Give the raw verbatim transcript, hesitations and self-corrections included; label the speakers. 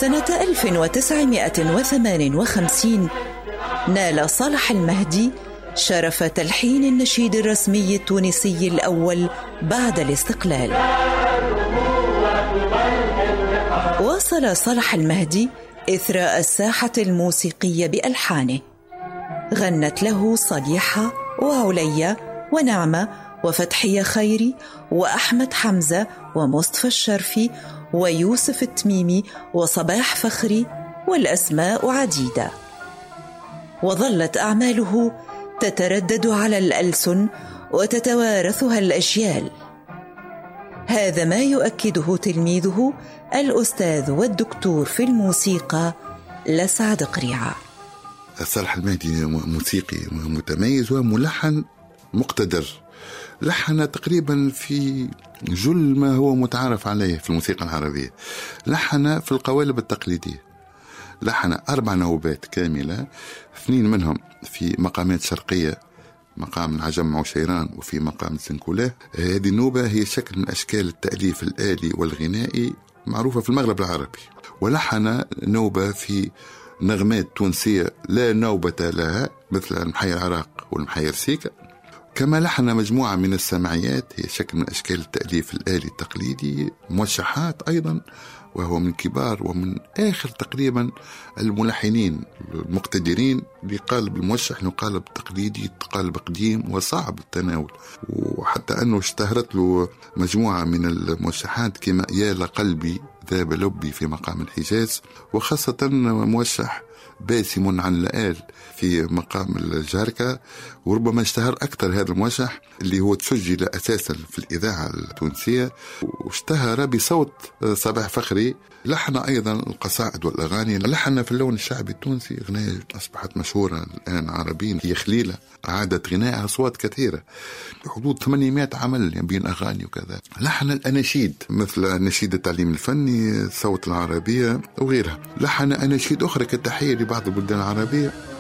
Speaker 1: سنة ألف وتسعمائة وثمانية وخمسين نال صالح المهدي شرف تلحين النشيد الرسمي التونسي الأول بعد الاستقلال. واصل صالح المهدي إثراء الساحة الموسيقية بألحانه، غنت له صليحة وعليا ونعمة وفتحية خيري وأحمد حمزة ومصطفى الشرفي ويوسف التميمي وصباح فخري، والأسماء عديدة. وظلت أعماله تتردد على الألسن وتتوارثها الأجيال. هذا ما يؤكده تلميذه الأستاذ والدكتور في الموسيقى لسعد قريعة.
Speaker 2: صالح المهدي موسيقي متميز وملحن مقتدر، لحن تقريبا في جل ما هو متعارف عليه في الموسيقى العربية. لحن في القوالب التقليدية، لحن أربع نوبات كاملة، اثنين منهم في مقامات شرقية، مقام العجم وشيران وفي مقام الزنكولاه. هذه النوبة هي شكل من أشكال التأليف الآلي والغنائي معروفة في المغرب العربي. ولحن نوبة في نغمات تونسية لا نوبة لها مثل المحيا العراق والمحيا سيكا. كما لحن مجموعة من السمعيات هي شكل من أشكال التأليف الآلي التقليدي، موشحات أيضا، وهو من كبار ومن آخر تقريبا الملحنين المقتدرين لقالب الموشح لقالب تقليدي، قالب قديم وصعب التناول. وحتى أنه اشتهرت له مجموعة من الموشحات كما يا لقلبي ذاب لبي في مقام الحجاز، وخاصة موشح باسم عن لآل في مقام الجاركة. وربما اشتهر أكثر هذا الموشح اللي هو تسجل أساسا في الإذاعة التونسية، واشتهر بصوت صباح فخري. لحن أيضا القصائد والأغاني، لحن في اللون الشعبي التونسي أغنية أصبحت مشهورة الآن عربيا هي خليلة، أعادت غناء أصوات كثيرة، حدود ثمانمائة عمل بين أغاني وكذا. لحن الأناشيد مثل نشيد التعليم الفني، صوت العربية وغيرها. لحن أناشيد أخرى كالتحية لبعض البلدان العربية